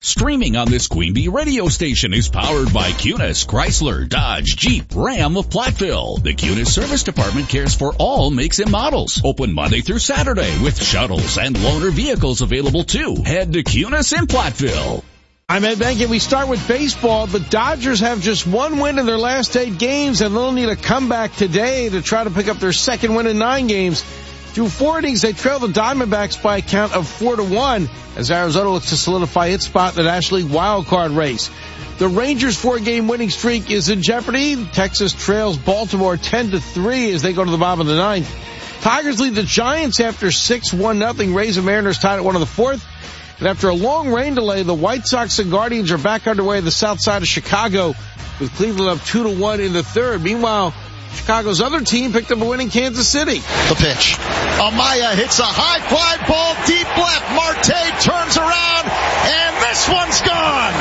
Streaming on this Queen Bee radio station is powered by Cunis, Chrysler, Dodge, Jeep, Ram of Platteville. The Cunis Service Department cares for all makes and models. Open Monday through Saturday with shuttles and loaner vehicles available too. Head to Cunis in Platteville. I'm Ed Bank, and we start with baseball. The Dodgers have just one win in their last 8 games, and they'll need a comeback today to try to pick up their second win in 9 games. Through 4 innings, they trail the Diamondbacks by a count of 4-1 as Arizona looks to solidify its spot in the National League wildcard race. The Rangers' 4-game winning streak is in jeopardy. Texas trails Baltimore 10-3 as they go to the bottom of the 9th. Tigers lead the Giants after 6-1-0. Rays and Mariners tied at 1 in the 4th. And after a long rain delay, the White Sox and Guardians are back underway on the south side of Chicago with Cleveland up 2-1 in the 3rd. Meanwhile, Chicago's other team picked up a win in Kansas City. The pitch. Amaya hits a high fly ball deep left. Marte turns around, and this one's gone.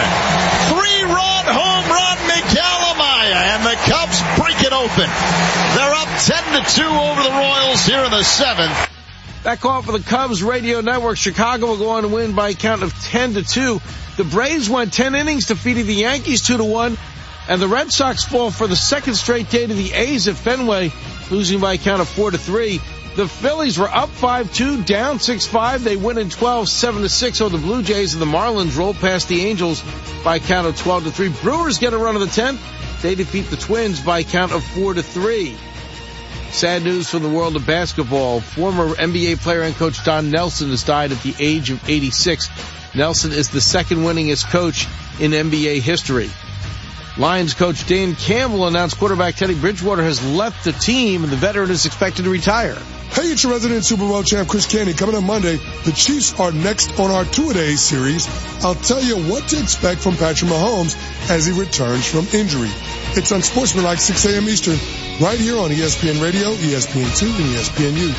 3-run home run, Miguel Amaya, and the Cubs break it open. They're up 10-2 over the Royals here in the 7th. That call for the Cubs radio network. Chicago will go on to win by a count of 10-2. The Braves went 10 innings, defeating the Yankees 2-1. And the Red Sox fall for the second straight day to the A's at Fenway, losing by a count of 4-3. The Phillies were up 5-2, down 6-5. They win in 12, 7-6 over the Blue Jays, and the Marlins roll past the Angels by a count of 12-3. Brewers get a run of the 10th. They defeat the Twins by a count of 4-3. Sad news from the world of basketball. Former NBA player and coach Don Nelson has died at the age of 86. Nelson is the second winningest coach in NBA history. Lions coach Dan Campbell announced quarterback Teddy Bridgewater has left the team, and the veteran is expected to retire. Hey, it's your resident Super Bowl champ, Chris Candy. Coming up Monday, the Chiefs are next on our two-a-days series. I'll tell you what to expect from Patrick Mahomes as he returns from injury. It's Unsportsmanlike 6 a.m. Eastern, right here on ESPN Radio, ESPN2, and ESPNU.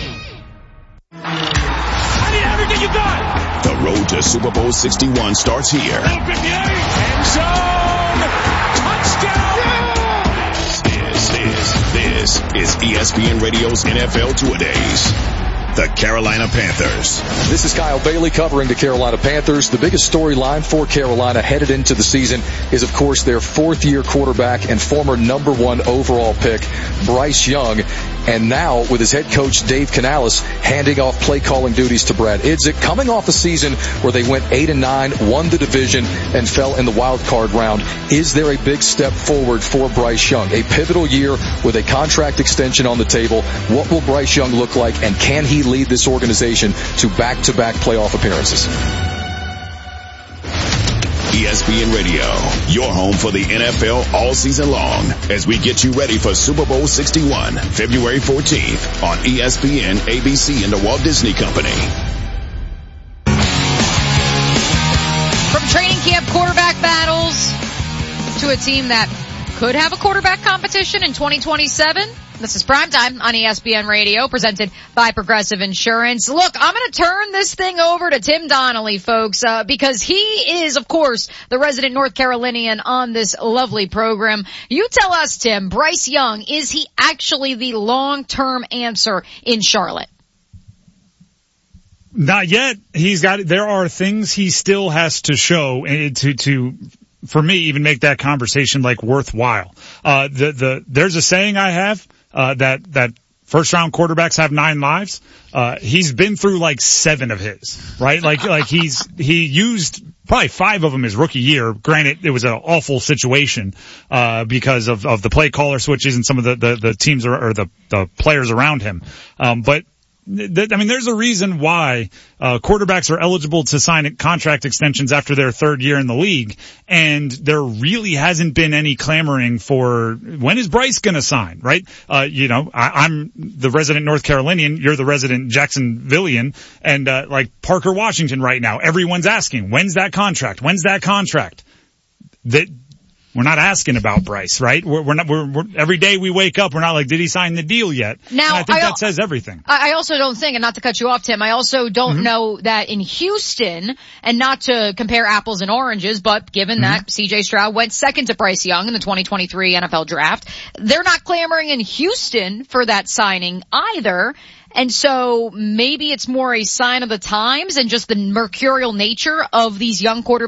I need everything you got! The road to Super Bowl 61 starts here. End zone! Touchdown! This is ESPN Radio's NFL Two-A-Days. The Carolina Panthers. This is Kyle Bailey covering the Carolina Panthers. The biggest storyline for Carolina headed into the season is, of course, their 4th-year quarterback and former number 1 overall pick, Bryce Young. And now, with his head coach, Dave Canales, handing off play-calling duties to Brad Idzik, coming off a season where they went 8-9, won the division, and fell in the wild card round. Is there a big step forward for Bryce Young? A pivotal year with a contract extension on the table. What will Bryce Young look like, and can he lead this organization to back-to-back playoff appearances? ESPN Radio, your home for the NFL all season long, as we get you ready for Super Bowl 61, February 14th on ESPN, ABC, and the Walt Disney Company. From training camp quarterback battles to a team that could have a quarterback competition in 2027. This is Primetime on ESPN Radio, presented by Progressive Insurance. Look, I'm going to turn this thing over to Tim Donnelly, folks, because he is, of course, the resident North Carolinian on this lovely program. You tell us, Tim, Bryce Young, is he actually the long-term answer in Charlotte? Not yet. There are things he still has to show for me, even make that conversation like worthwhile. There's a saying I have, that first round quarterbacks have 9 lives. He's been through like 7 of his, right? He used probably 5 of them his rookie year. Granted, it was an awful situation, because of the play caller switches and some of the teams or the players around him. But there's a reason why quarterbacks are eligible to sign contract extensions after their 3rd year in the league, and there really hasn't been any clamoring for when is Bryce going to sign, right? I'm the resident North Carolinian, you're the resident Jacksonvillian, and like Parker Washington right now, everyone's asking, when's that contract? When's that contract? We're not asking about Bryce, right? We're every day we wake up, we're not like, did he sign the deal yet? Now, and I think that says everything. I also don't think, and not to cut you off, Tim, I also don't know that in Houston, and not to compare apples and oranges, but given that C.J. Stroud went second to Bryce Young in the 2023 NFL draft, they're not clamoring in Houston for that signing either. And so maybe it's more a sign of the times and just the mercurial nature of these young quarterbacks